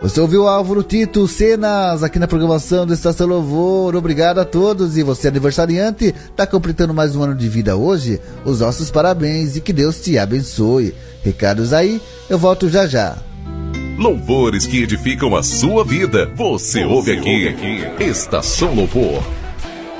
Você ouviu Álvaro Tito, Cenas, aqui na programação do Estação Louvor. Obrigado a todos. E você, aniversariante, tá completando mais um ano de vida hoje? Os nossos parabéns e que Deus te abençoe. Recados aí, eu volto já já. Louvores que edificam a sua vida. Você ouve aqui. Estação Louvor.